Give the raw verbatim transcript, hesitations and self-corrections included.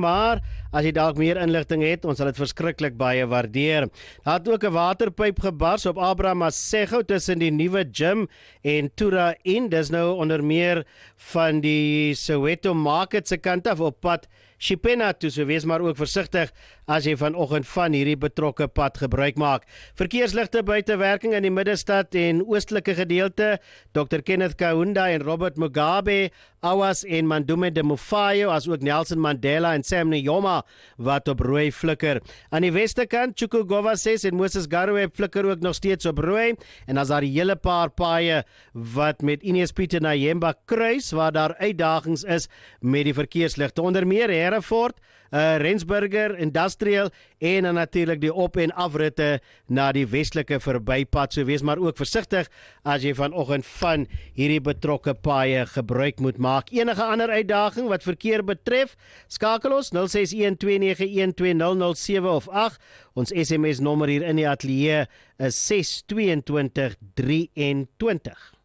maar as jy dalk meer inligting het, ons sal dit verskriklik baie waardeer. Daar het ook 'n waterpyp gebars op Abraham Masego tussen die nuwe gym en Tura Inn. Dis nou onder meer van die Soweto Market se kant af op pad Chipena toe, so wees maar ook versigtig as jy vanoggend van hierdie betrokke pad gebruik maak. Verkeersligte buite werking in die middestad en oostelike gedeelte. dokter Kenneth Kaunda en Robert Mugabe, Awas en Mandume de Mufayo, as ook Nelson Mandela en Sam Nujoma wat op rooi flikker. Aan die westekant, Chukwugova ses en Moses Garowe flikker ook nog steeds op rooi. En as daar die hele paar paaie wat met Ines Pieter na Yemba kruis, waar daar uitdagings is met die verkeersligte. Onder meer Hereford, uh, Rensburger, Industrial en dan natuurlik die op- en afritte na die westelike verbypad. So wees maar ook versigtig as jy vanoggend van hierdie betrokke paaie gebruik moet maak. Enige ander uitdaging wat verkeer betref, skakel ons nul ses een twee nege een twee nul nul sewe of agt. Ons S M S nommer hier in die ateljee is ses twee twee drie twee.